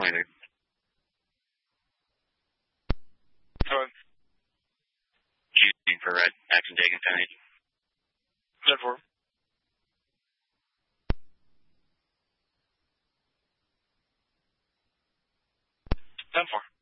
Pointer. Hello. Shooting for red. Action taken, 10-8. 10-4. 10-4.